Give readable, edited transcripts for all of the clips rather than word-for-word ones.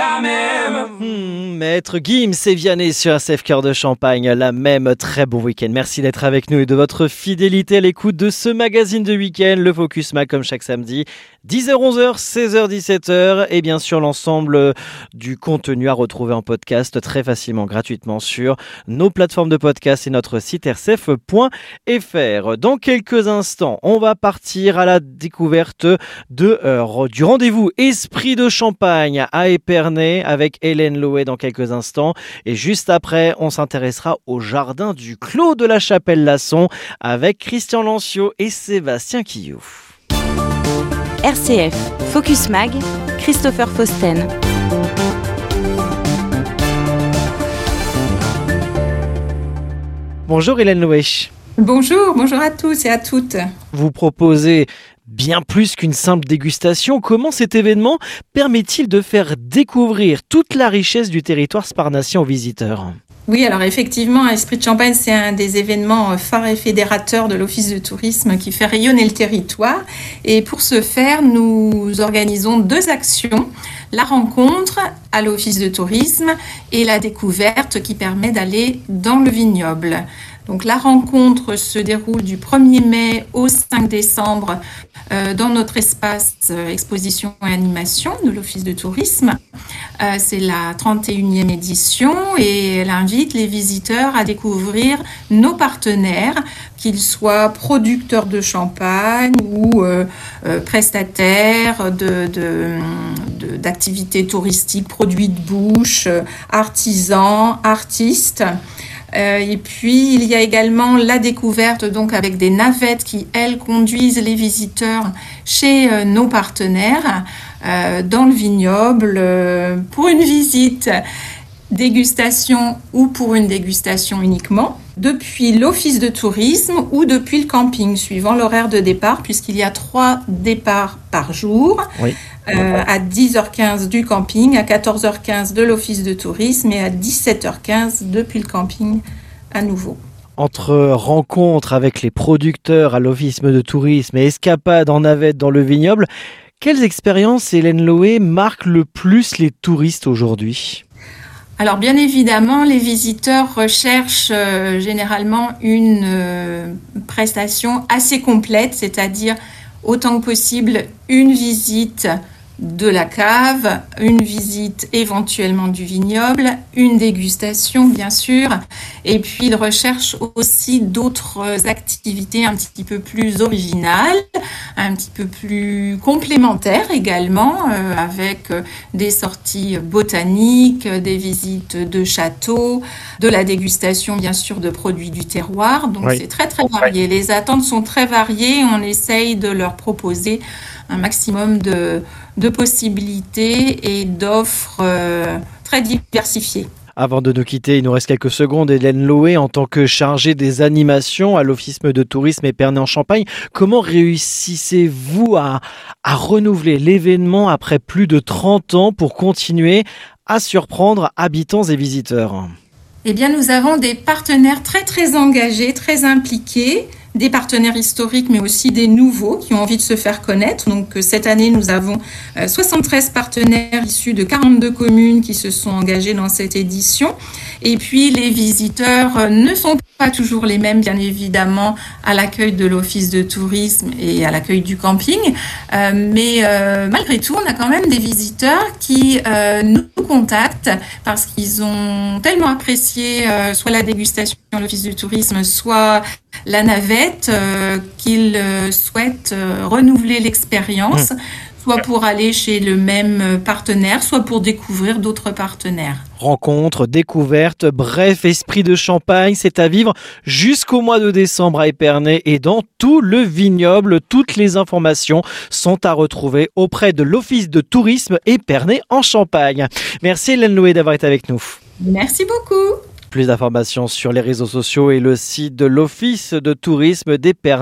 la même. Maître Gims et Vianney sur RCF Cœur de Champagne, la même. Très bon week-end. Merci d'être avec nous et de votre fidélité à l'écoute de ce magazine de week-end, le Focus Mag, comme chaque samedi. 10h, 11h, 16h, 17h et bien sûr l'ensemble du contenu à retrouver en podcast très facilement, gratuitement sur nos plateformes de podcast et notre site rcf.fr. Dans quelques instants, on va partir à la découverte du rendez-vous Esprit de Champagne à Épernay avec Hélène Loé dans quelques instants. Et juste après, on s'intéressera au jardin du Clos de la Chapelle-Lasson avec Christian Lancio et Sébastien Quillou. RCF Focus Mag, Christopher Fausten. Bonjour Hélène Loé. Bonjour à tous et à toutes. Vous proposez bien plus qu'une simple dégustation. Comment cet événement permet-il de faire découvrir toute la richesse du territoire sparnacien aux visiteurs ? Oui, alors effectivement, Esprit de Champagne, c'est un des événements phares et fédérateurs de l'Office de tourisme qui fait rayonner le territoire. Et pour ce faire, nous organisons 2 actions. La rencontre à l'Office de tourisme et la découverte qui permet d'aller dans le vignoble. Donc la rencontre se déroule du 1er mai au 5 décembre dans notre espace exposition et animation de l'Office de tourisme. C'est la 31e édition et elle invite les visiteurs à découvrir nos partenaires, qu'ils soient producteurs de champagne ou prestataires d'activités touristiques, produits de bouche, artisans, artistes. Et puis, il y a également la découverte donc avec des navettes qui, elles, conduisent les visiteurs chez nos partenaires dans le vignoble pour une visite, dégustation ou pour une dégustation uniquement, depuis l'office de tourisme ou depuis le camping, suivant l'horaire de départ, puisqu'il y a 3 départs par jour. Oui. À 10h15 du camping, à 14h15 de l'office de tourisme et à 17h15 depuis le camping à nouveau. Entre rencontres avec les producteurs à l'office de tourisme et escapades en navette dans le vignoble, quelles expériences, Hélène Loé, marquent le plus les touristes aujourd'hui ? Alors bien évidemment, les visiteurs recherchent généralement une prestation assez complète, c'est-à-dire autant que possible une visite de la cave, une visite éventuellement du vignoble, une dégustation bien sûr, et puis ils recherchent aussi d'autres activités un petit peu plus originales, un petit peu plus complémentaires également, avec des sorties botaniques, des visites de châteaux, de la dégustation bien sûr de produits du terroir, donc oui. C'est très très varié. Les attentes sont très variées, on essaye de leur proposer un maximum de possibilités et d'offres très diversifiées. Avant de nous quitter, il nous reste quelques secondes. Hélène Loé, en tant que chargée des animations à l'Office de tourisme Épernay-en-Champagne, comment réussissez-vous à renouveler l'événement après plus de 30 ans pour continuer à surprendre habitants et visiteurs ? Eh bien, nous avons des partenaires très très engagés, très impliqués, des partenaires historiques mais aussi des nouveaux qui ont envie de se faire connaître. Donc cette année, nous avons 73 partenaires issus de 42 communes qui se sont engagés dans cette édition. Et puis les visiteurs ne sont pas toujours les mêmes, bien évidemment, à l'accueil de l'Office de tourisme et à l'accueil du camping. Mais malgré tout, on a quand même des visiteurs qui nous contactent parce qu'ils ont tellement apprécié soit la dégustation à l'Office du tourisme, soit la navette, qu'ils souhaitent renouveler l'expérience, soit pour aller chez le même partenaire, soit pour découvrir d'autres partenaires. Rencontres, découvertes, bref, Esprit de Champagne, c'est à vivre jusqu'au mois de décembre à Épernay et dans tout le vignoble. Toutes les informations sont à retrouver auprès de l'Office de tourisme Épernay-en-Champagne. Merci Hélène Loé d'avoir été avec nous. Merci beaucoup. Plus d'informations sur les réseaux sociaux et le site de l'Office de tourisme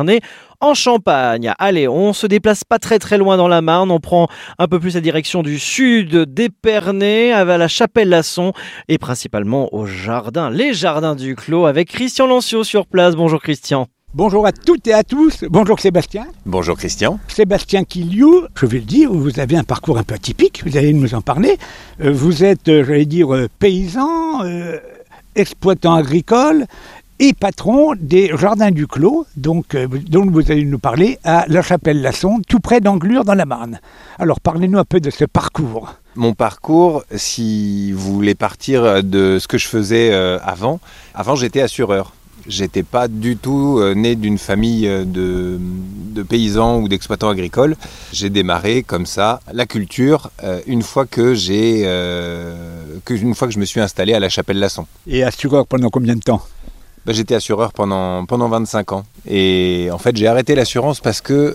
d'Épernay-en-Champagne. Allez, on se déplace pas très très loin dans la Marne, on prend un peu plus la direction du sud d'Épernay, à la Chapelle-Lasson et principalement au jardin, les jardins du Clos avec Christian Lancio sur place. Bonjour Christian. Bonjour à toutes et à tous. Bonjour Sébastien. Bonjour Christian. Sébastien Quiliou, je vais le dire, vous avez un parcours un peu atypique, vous allez nous en parler. Vous êtes, paysan, exploitant agricole et patron des Jardins du Clos, dont vous allez nous parler à La Chapelle-la-Sonde, tout près d'Anglure dans la Marne. Alors parlez-nous un peu de ce parcours. Mon parcours, si vous voulez partir de ce que je faisais avant j'étais assureur. J'étais pas du tout né d'une famille de paysans ou d'exploitants agricoles. J'ai démarré comme ça la culture une fois que je me suis installé à La Chapelle-la-Sonde. Et assureur pendant combien de temps ? J'étais assureur pendant 25 ans. Et en fait, j'ai arrêté l'assurance parce que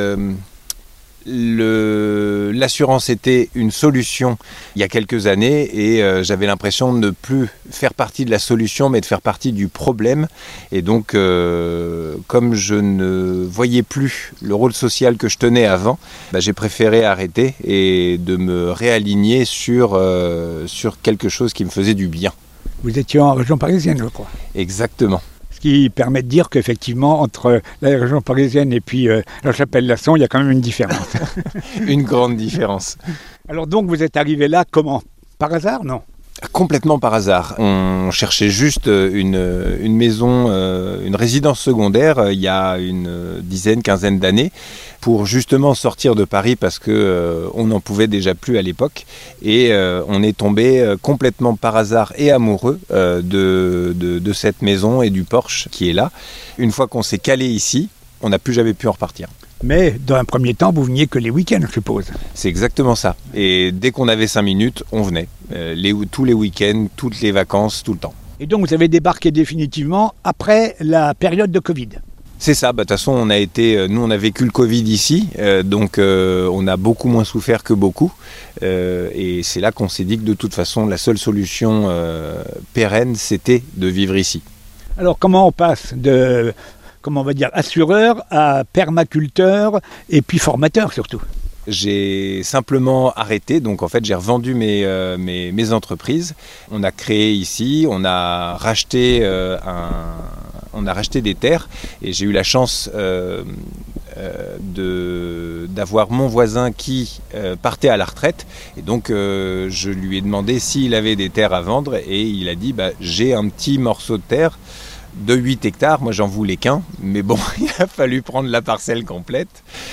l'assurance était une solution il y a quelques années et j'avais l'impression de ne plus faire partie de la solution mais de faire partie du problème. Et donc, comme je ne voyais plus le rôle social que je tenais avant, j'ai préféré arrêter et de me réaligner sur quelque chose qui me faisait du bien. Vous étiez en région parisienne, je crois. Exactement. Ce qui permet de dire qu'effectivement, entre la région parisienne et puis La Chapelle-la-Sonde, il y a quand même une différence. Une grande différence. Alors donc, vous êtes arrivé là comment ? Par hasard, non ? Complètement par hasard. On cherchait juste une maison, une résidence secondaire il y a une quinzaine d'années pour justement sortir de Paris parce que on n'en pouvait déjà plus à l'époque et on est tombé complètement par hasard et amoureux de cette maison et du Porsche qui est là. Une fois qu'on s'est calé ici, on n'a plus jamais pu en repartir. Mais dans un premier temps, vous veniez que les week-ends, je suppose. C'est exactement ça. Et dès qu'on avait 5 minutes, on venait. Tous les week-ends, toutes les vacances, tout le temps. Et donc vous avez débarqué définitivement après la période de Covid. C'est ça, de toute façon on a vécu le Covid ici, donc on a beaucoup moins souffert que beaucoup. Et c'est là qu'on s'est dit que de toute façon la seule solution pérenne c'était de vivre ici. Alors comment on passe de assureur à permaculteur et puis formateur surtout ? J'ai simplement arrêté, donc en fait j'ai revendu mes entreprises. On a créé ici, on a racheté des terres et j'ai eu la chance d'avoir mon voisin qui partait à la retraite et donc je lui ai demandé s'il avait des terres à vendre et il a dit j'ai un petit morceau de terre de 8 hectares, moi j'en voulais qu'un, mais bon, il a fallu prendre la parcelle complète.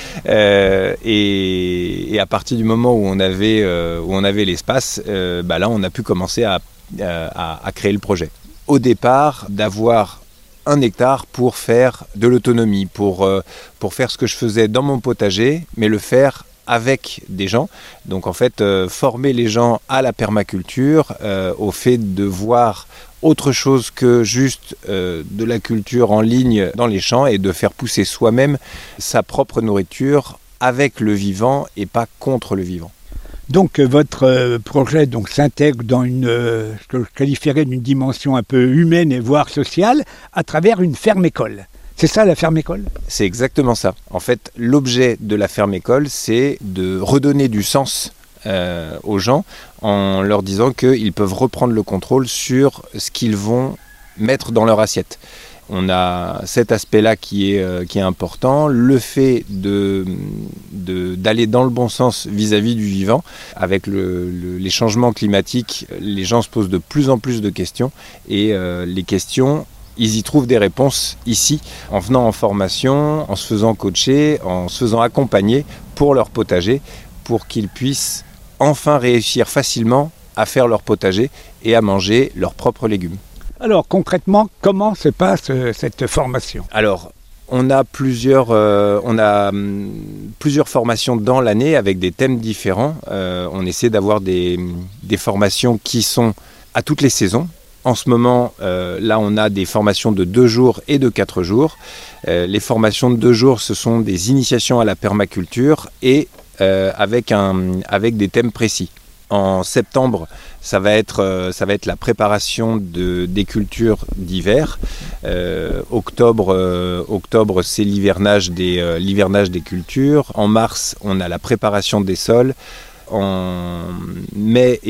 Et à partir du moment où on avait l'espace, là on a pu commencer à créer le projet. Au départ, d'avoir 1 hectare pour faire de l'autonomie, pour faire ce que je faisais dans mon potager, mais le faire avec des gens. Donc en fait, former les gens à la permaculture, au fait de voir autre chose que juste de la culture en ligne dans les champs et de faire pousser soi-même sa propre nourriture avec le vivant et pas contre le vivant. Donc votre projet s'intègre dans ce que je qualifierais d'une dimension un peu humaine et voire sociale à travers une ferme-école. C'est ça la ferme-école ? C'est exactement ça. En fait, l'objet de la ferme-école, c'est de redonner du sens aux gens en leur disant qu'ils peuvent reprendre le contrôle sur ce qu'ils vont mettre dans leur assiette. On a cet aspect-là qui est important, le fait d'aller dans le bon sens vis-à-vis du vivant. Avec les changements climatiques, les gens se posent de plus en plus de questions et les questions, ils y trouvent des réponses ici, en venant en formation, en se faisant coacher, en se faisant accompagner pour leur potager, pour qu'ils puissent enfin réussir facilement à faire leur potager et à manger leurs propres légumes. Alors concrètement, comment se passe cette formation ? Alors, on a plusieurs formations dans l'année avec des thèmes différents. On essaie d'avoir des formations qui sont à toutes les saisons. En ce moment, là, on a des formations de 2 jours et de 4 jours. Les formations de 2 jours, ce sont des initiations à la permaculture et avec des thèmes précis. En septembre, ça va être la préparation des cultures d'hiver. Octobre, c'est l'hivernage des cultures. En mars, on a la préparation des sols. En mai